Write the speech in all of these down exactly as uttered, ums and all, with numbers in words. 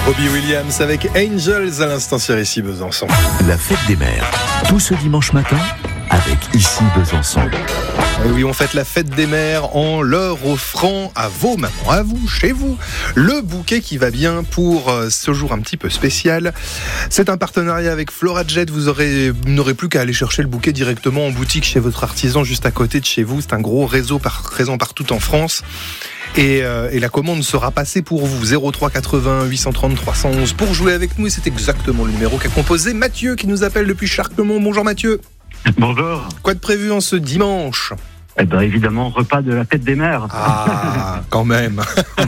Robbie Williams avec Angels à l'instant sur Ici Besançon. La fête des mères, tout ce dimanche matin avec Ici Besançon. Et oui, on fête la fête des mères en leur offrant à vos mamans, à vous, chez vous, le bouquet qui va bien pour ce jour un petit peu spécial. C'est un partenariat avec FloraJet. Vous aurez, vous n'aurez plus qu'à aller chercher le bouquet directement en boutique chez votre artisan juste à côté de chez vous. C'est un gros réseau par, présent partout en France. Et, euh, et la commande sera passée pour vous. zéro trois quatre-vingts huit cent trente trois cent onze pour jouer avec nous. Et c'est exactement le numéro qu'a composé Mathieu qui nous appelle depuis Charquemont. Bonjour Mathieu. Bonjour. Quoi de prévu en ce dimanche ? Eh ben évidemment, repas de la fête des mères. Ah, quand même.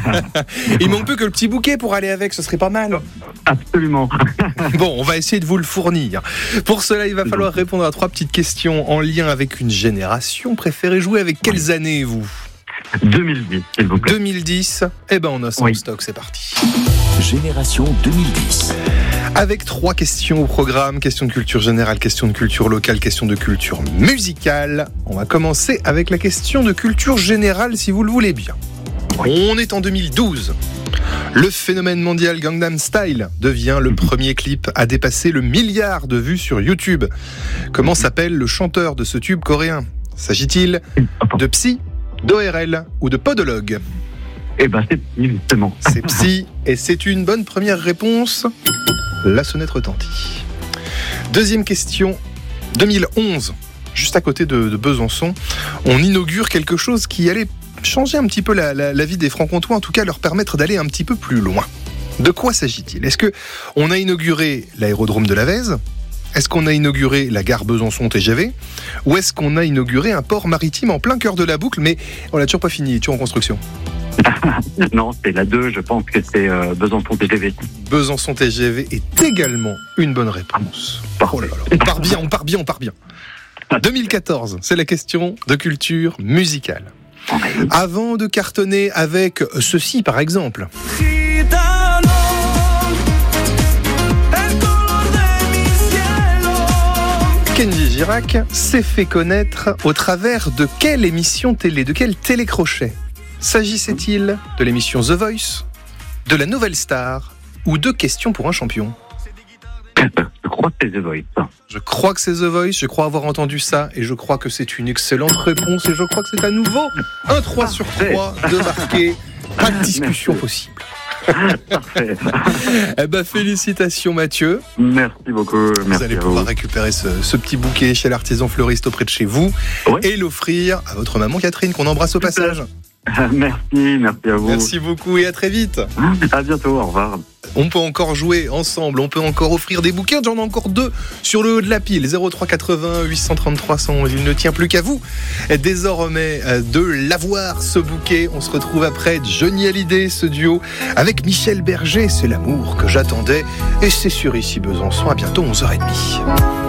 Il manque plus que le petit bouquet pour aller avec, ce serait pas mal. Absolument. Bon, on va essayer de vous le fournir. Pour cela, il va falloir répondre à trois petites questions en lien avec une génération. Préférez jouer avec quelles années, vous ? deux mille dix, s'il vous plaît. deux mille dix, eh ben on a ça Oui. en stock, c'est parti. Génération deux mille dix. Avec trois questions au programme, question de culture générale, question de culture locale, question de culture musicale. On va commencer avec la question de culture générale, si vous le voulez bien. On est en deux mille douze. Le phénomène mondial Gangnam Style devient le premier clip à dépasser le milliard de vues sur YouTube. Comment s'appelle le chanteur de ce tube coréen ? S'agit-il de Psy, d'O R L ou de Podologue ? Eh ben c'est justement. C'est Psy et c'est une bonne première réponse. La sonnette retentit. Deuxième question. deux mille onze, juste à côté de, de Besançon, on inaugure quelque chose qui allait changer un petit peu la, la, la vie des Franc-Comtois, en tout cas leur permettre d'aller un petit peu plus loin. De quoi s'agit-il ? Est-ce que on a inauguré l'aérodrome de la Vèze ? Est-ce qu'on a inauguré la gare Besançon T G V ? Ou est-ce qu'on a inauguré un port maritime en plein cœur de la boucle ? Mais on l'a toujours pas fini, il est toujours en construction. Non, c'est la deux, je pense que c'est euh, Besançon T G V. Besançon T G V est également une bonne réponse. Oh là là, on part bien, on part bien, on part bien. deux mille quatorze, c'est la question de culture musicale. Avant de cartonner avec ceci, par exemple. Kenji Girac s'est fait connaître au travers de quelle émission télé, de quel télécrochet ? S'agissait-il de l'émission The Voice, de la Nouvelle Star ou de Questions pour un champion ? Je crois que c'est The Voice. Je crois que c'est The Voice, je crois avoir entendu ça et je crois que c'est une excellente réponse et je crois que c'est à nouveau un trois sur trois de marquer. Pas de discussion possible. Parfait. Eh ben, félicitations Mathieu. Merci beaucoup. Merci Vous allez à pouvoir vous. récupérer ce, ce petit bouquet chez l'artisan fleuriste auprès de chez vous Ouais. et l'offrir à votre maman Catherine qu'on embrasse au passage. Merci, merci à vous. Merci beaucoup et à très vite. À bientôt, au revoir. On peut encore jouer ensemble, on peut encore offrir des bouquets, j'en ai encore deux sur le haut de la pile, zéro trois quatre-vingts huit cent trente trois cent onze, il ne tient plus qu'à vous désormais de l'avoir ce bouquet. On se retrouve après Johnny Hallyday, ce duo avec Michel Berger, c'est l'amour que j'attendais et c'est sur Ici Besançon, à bientôt onze heures trente.